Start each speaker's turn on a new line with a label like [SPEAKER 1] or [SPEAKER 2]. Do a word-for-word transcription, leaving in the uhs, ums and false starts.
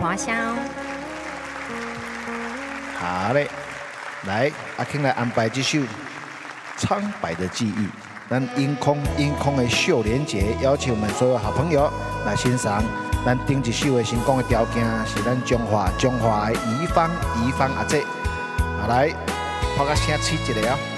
[SPEAKER 1] 看声哦。
[SPEAKER 2] 好嘞，来，阿庆来安排这首《苍白的记忆》。咱音空音空的秀莲姐邀请我们所有好朋友来欣赏咱顶一首的成功的条件是咱中华中华的宜芳宜芳阿姐，啊来，拍个声吹一个哦。